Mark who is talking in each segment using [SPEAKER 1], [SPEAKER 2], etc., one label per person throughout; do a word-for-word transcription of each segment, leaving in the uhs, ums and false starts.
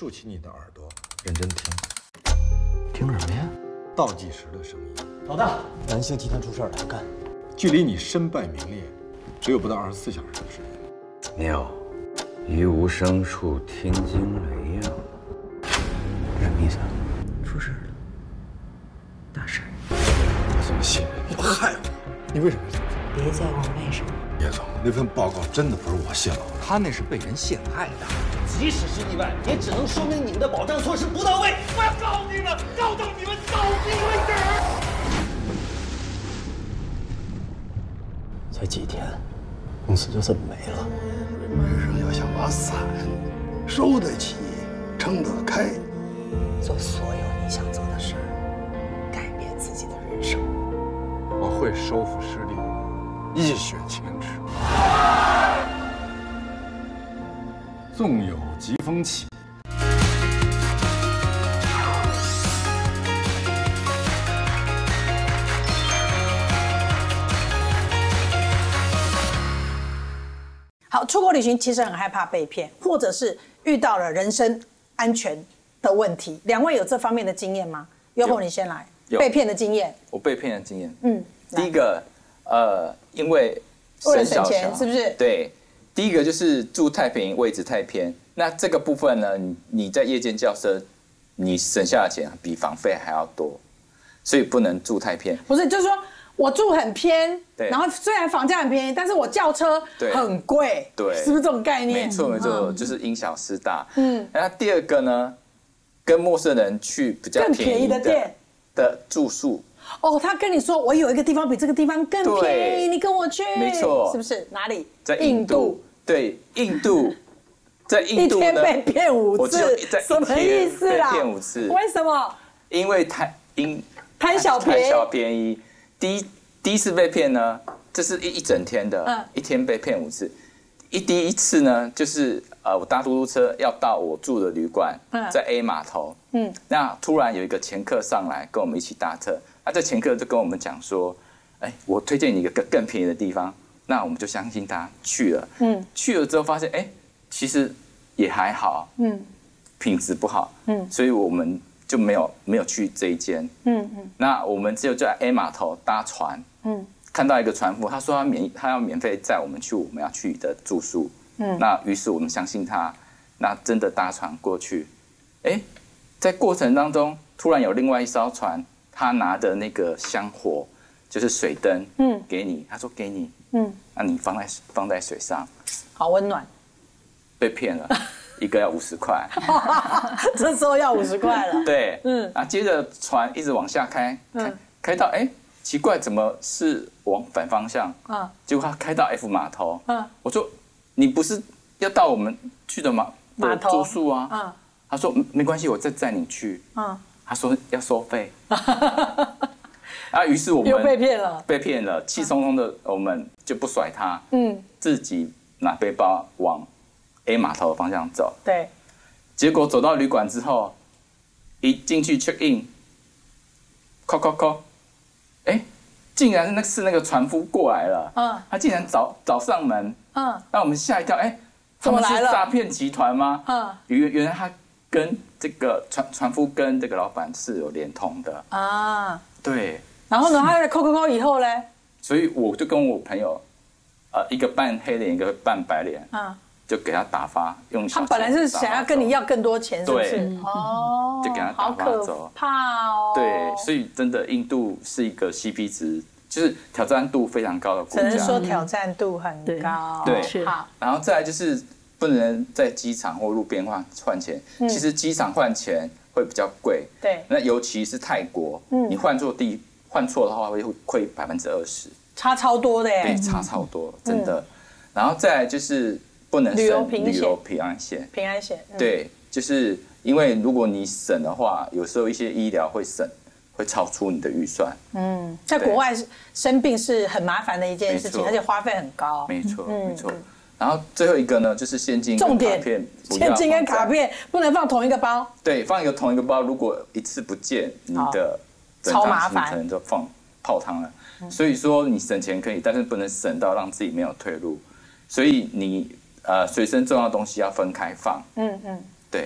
[SPEAKER 1] 竖起你的耳朵，认真听。
[SPEAKER 2] 听什么呀？
[SPEAKER 1] 倒计时的声音。
[SPEAKER 2] 老大，蓝星集团出事了，干！
[SPEAKER 1] 距离你身败名裂，只有不到二十四小时的时间。
[SPEAKER 3] 妙，于无声处听惊雷呀！
[SPEAKER 2] 什么意思啊？
[SPEAKER 3] 出事了，大事！
[SPEAKER 1] 我怎么信任你？害我！你为什么这么做？
[SPEAKER 4] 别再问为什么。
[SPEAKER 1] 叶总，那份报告真的不是我泄露的，
[SPEAKER 2] 他那是被人陷害的。
[SPEAKER 5] 即使是意外，也只能说明你们的保障措施不到位。我要告你们，告到你们倒闭为止。
[SPEAKER 2] 才几天，公司就这么没了。
[SPEAKER 6] 人生要想把伞收得起，撑得开，
[SPEAKER 4] 做所有你想做的事儿，改变自己的人生。
[SPEAKER 1] 我会收复失地，一雪前耻。纵有疾风起。
[SPEAKER 7] 好，出国旅行其实很害怕被骗，或者是遇到了人身安全的问题。两位有这方面的经验吗？优厚，你先来。被骗的经验。
[SPEAKER 8] 我被骗的经验。
[SPEAKER 7] 嗯，
[SPEAKER 8] 第一个，呃，因为
[SPEAKER 7] 为了省钱，是不是？
[SPEAKER 8] 对，第一个就是住太便宜，位置太偏。那这个部分呢，你你在夜间轿车，你省下的钱比房费还要多，所以不能住太偏。
[SPEAKER 7] 不是，就是说我住很偏，
[SPEAKER 8] 对，
[SPEAKER 7] 然后虽然房价很便宜，但是我轿车很贵，
[SPEAKER 8] 对，
[SPEAKER 7] 是不是这种概念？
[SPEAKER 8] 没错没错，嗯、就是因小失大。嗯，那第二个呢，跟陌生人去比较便宜的店的住宿。
[SPEAKER 7] 哦，他跟你说我有一个地方比这个地方更便宜，你跟我去，
[SPEAKER 8] 没错，
[SPEAKER 7] 是不是？哪里？
[SPEAKER 8] 在印度。对，印度，在印度
[SPEAKER 7] 一天被骗五次，什么意思啦？
[SPEAKER 8] 被骗五次，
[SPEAKER 7] 为什么？
[SPEAKER 8] 因为贪因
[SPEAKER 7] 贪小便宜，
[SPEAKER 8] 贪小便宜。第一第一次被骗呢，这是一一整天的，嗯、一天被骗五次。一第一次呢，就是呃，我搭嘟嘟车要到我住的旅馆，嗯、在 A 码头，嗯，那突然有一个前客上来跟我们一起搭车，啊，这前客就跟我们讲说，哎，我推荐你一个更更便宜的地方。那我们就相信他去了，嗯，去了之后发现，哎，其实也还好，嗯，品质不好，嗯，所以我们就没有没有去这一间，嗯嗯，那我们只有在 A 码头搭船，嗯，看到一个船夫，他说他免他要免费载我们去我们要去的住宿，嗯，那于是我们相信他，那真的搭船过去，哎，在过程当中突然有另外一艘船，他拿的那个香火就是水灯，嗯，给你，他说给你。嗯，那你放在放在水上，
[SPEAKER 7] 好温暖。
[SPEAKER 8] 被骗了，一个要五十块，
[SPEAKER 7] 这时候要五十块了。
[SPEAKER 8] 对，嗯，啊，接着船一直往下开，开、嗯、开到哎，奇怪，怎么是往反方向？嗯，结果他开到 F 码头，嗯，我说你不是要到我们去的码码头住宿啊？嗯，他说没关系，我再载你去。嗯，他说要收费。啊，于是我们
[SPEAKER 7] 又被骗了，
[SPEAKER 8] 被骗了，气冲冲的我们就不甩他，嗯，自己拿背包往 A 码头的方向走。
[SPEAKER 7] 对，
[SPEAKER 8] 结果走到旅馆之后，一进去 check in， 扣扣扣，哎，竟然是那是那个船夫过来了，嗯，他竟然找找上门，嗯，让我们吓一跳，哎，他们是诈骗集团吗？嗯，原原来他跟这个船船夫跟这个老板是有连通的啊，对。
[SPEAKER 7] 然后呢，他在扣扣扣以后呢？
[SPEAKER 8] 所以我就跟我朋友，呃，一个扮黑脸，一个扮白脸，嗯，就给他打发，用小钱。
[SPEAKER 7] 他本来是想要跟你要更多钱，是不是？哦，
[SPEAKER 8] 就给他打发走。
[SPEAKER 7] 怕哦。
[SPEAKER 8] 对，所以真的印度是一个 C P 值，就是挑战度非常高的国家。
[SPEAKER 7] 只能说挑战度很高。
[SPEAKER 8] 对，好。然后再来就是不能在机场或路边换换钱，嗯、其实机场换钱会比较贵。
[SPEAKER 7] 对。
[SPEAKER 8] 那尤其是泰国，嗯，你换错地。换错的话会亏百分之二十，
[SPEAKER 7] 差超多的耶。
[SPEAKER 8] 对，差超多，真的。嗯、然后再来就是不能省旅游平安险，
[SPEAKER 7] 平安险。
[SPEAKER 8] 嗯、对，就是因为如果你省的话，有时候一些医疗会省，会超出你的预算。
[SPEAKER 7] 嗯，在国外生病是很麻烦的一件事情，而且花费很高。
[SPEAKER 8] 没错，嗯、没错。然后最后一个呢，就是现金跟卡片，
[SPEAKER 7] 现金跟卡片不能放同一个包。
[SPEAKER 8] 对，放一个同一个包，如果一次不见，你的。
[SPEAKER 7] 超麻烦，
[SPEAKER 8] 可能就放泡汤了。嗯、所以说你省钱可以，但是不能省到让自己没有退路。所以你呃随身重要的东西要分开放。嗯嗯，对。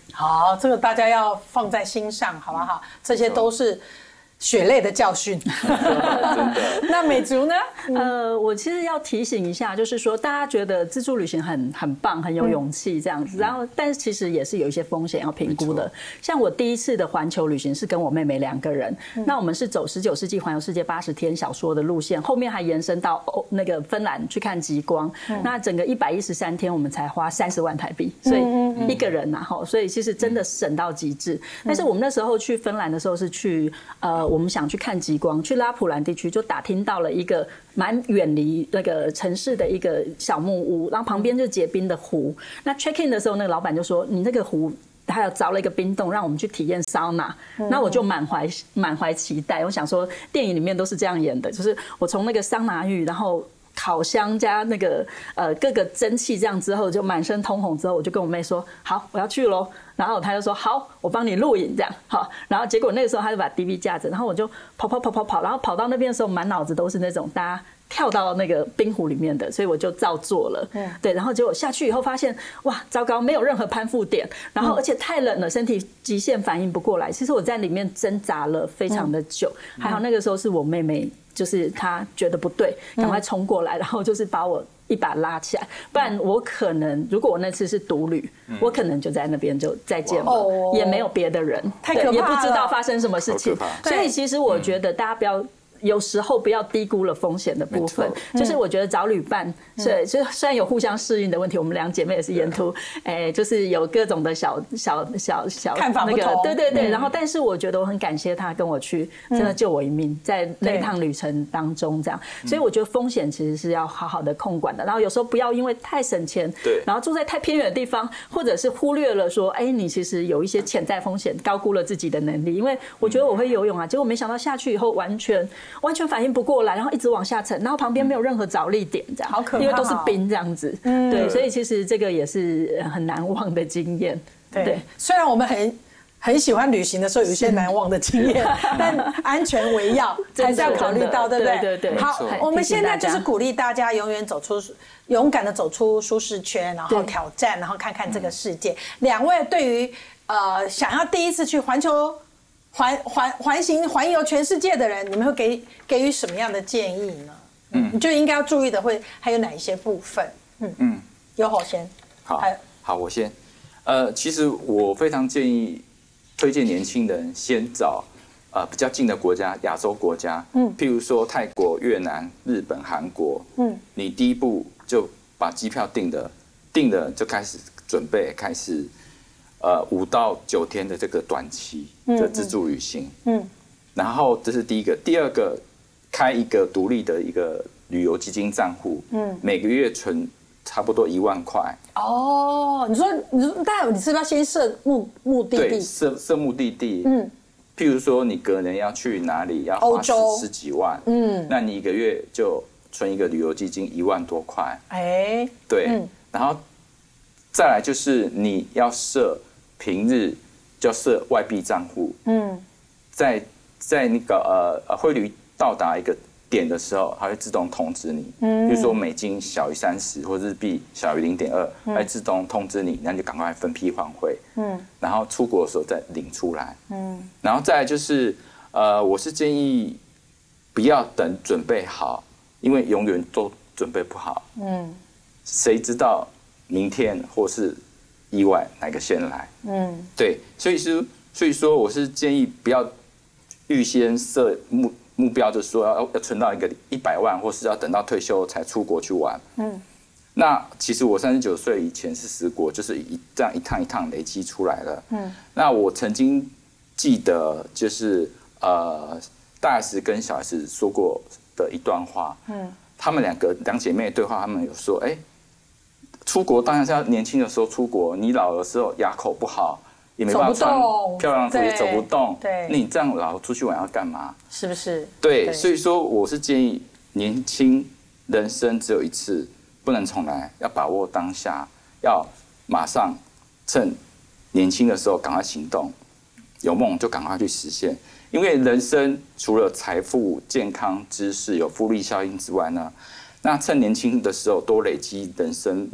[SPEAKER 7] 好，这个大家要放在心上，好不好？这些都是血泪的教训。那美竹呢？
[SPEAKER 9] 呃，我其实要提醒一下，就是说大家觉得自助旅行很很棒，很有勇气这样子，然后但是其实也是有一些风险要评估的。像我第一次的环球旅行是跟我妹妹两个人，那我们是走十九世纪环游世界八十天小说的路线，后面还延伸到那个芬兰去看极光。那整个一百一十三天我们才花三十万台币，所以一个人呐，哈，所以其实真的省到极致。但是我们那时候去芬兰的时候是去呃。我们想去看极光，去拉普兰地区就打听到了一个蛮远离那个城市的一个小木屋，然后旁边就结冰的湖。那 check in 的时候，那个老板就说：“你那个湖还有凿了一个冰洞，让我们去体验桑拿。”那我就满怀满怀期待，我想说电影里面都是这样演的，就是我从那个桑拿浴，然后烤箱加那个呃各个蒸汽这样之后，就满身通红之后，我就跟我妹说：“好，我要去咯。”然后他就说好，我帮你录影这样好，然后结果那个时候他就把 D V 架着，然后我就跑跑跑跑跑，然后跑到那边的时候，满脑子都是那种大家跳到那个冰湖里面的，所以我就照做了。嗯，对，然后结果下去以后发现，哇，糟糕，没有任何攀附点，然后而且太冷了，身体极限反应不过来。其实我在里面挣扎了非常的久，还好那个时候是我妹妹，就是她觉得不对，赶快冲过来，然后就是把我一把拉起来，不然我可能如果我那次是独旅，嗯、我可能就在那边就再见了，哦、也没有别的人，
[SPEAKER 7] 太可怕了，
[SPEAKER 9] 也不知道发生什么事情。所以其实我觉得大家不要。有时候不要低估了风险的部分，就是我觉得找旅伴，是就虽然有互相适应的问题，我们两姐妹也是沿途，哎，就是有各种的小小小小
[SPEAKER 7] 看法不同，
[SPEAKER 9] 对对对。然后，但是我觉得我很感谢他跟我去，真的救我一命，在那一趟旅程当中这样。所以我觉得风险其实是要好好的控管的。然后有时候不要因为太省钱，对，然后住在太偏远的地方，或者是忽略了说，哎，你其实有一些潜在风险，高估了自己的能力。因为我觉得我会游泳啊，结果没想到下去以后完全。完全反应不过来，然后一直往下沉，然后旁边没有任何着力点，这样，
[SPEAKER 7] 好可怕，
[SPEAKER 9] 因为都是冰这样子。嗯，对，所以其实这个也是很难忘的经验。
[SPEAKER 7] 对，虽然我们很很喜欢旅行的时候有一些难忘的经验，但安全为要，还是要考虑到，对不对？
[SPEAKER 9] 对对对。
[SPEAKER 7] 好，我们现在就是鼓励大家永远走出、勇敢的走出舒适圈，然后挑战，然后看看这个世界。两位对于呃想要第一次去环球。环环环行环游全世界的人，你们会给给予什么样的建议呢？嗯，你就应该要注意的会还有哪一些部分？嗯嗯，由我先。
[SPEAKER 8] 好，好，我先。呃，其实我非常建议推荐年轻人先找呃比较近的国家，亚洲国家，嗯，譬如说泰国、越南、日本、韩国，嗯，你第一步就把机票订的订了就开始准备开始。呃，五到九天的这个短期的自助旅行，嗯，嗯然后这是第一个，第二个，开一个独立的一个旅游基金账户，嗯，每个月存差不多一万块。哦，
[SPEAKER 7] 你说，你说，但你是不是要先设目目的地？
[SPEAKER 8] 对，设设目的地，嗯，譬如说你个人要去哪里，要花十十几万，嗯，那你一个月就存一个旅游基金一万多块，哎，对，嗯、然后再来就是你要设。平日就设外币账户，嗯，在在那个呃汇率到达一个点的时候，它会自动通知你，嗯，比如说美金小于三十或日币小于零点二，它会自动通知你，那你就赶快分批换汇，嗯，然后出国的时候再领出来，嗯，然后再来就是呃，我是建议不要等准备好，因为永远都准备不好，嗯，谁知道明天或是。意外哪个先来？嗯，对，所以是所以说我是建议不要预先设目目标，就是说要要存到一个一百万，或是要等到退休才出国去玩。嗯，那其实我三十九岁以前是十国，就是一这样一趟一趟累积出来了。嗯，那我曾经记得就是呃大 S 跟小 S 说过的一段话。嗯，他们两个两姐妹对话，他们有说，哎、欸。出国当然是要年轻的时候出国，你老的时候牙口不好，也没办法穿漂亮的服，也走不动。对，那你这样老出去玩要干嘛？
[SPEAKER 7] 是不是？
[SPEAKER 8] 对，所以说我是建议年轻人生只有一次，不能重来，要把握当下，要马上趁年轻的时候赶快行动，有梦就赶快去实现。因为人生除了财富、健康、知识有复利效应之外呢，那趁年轻的时候多累积人生。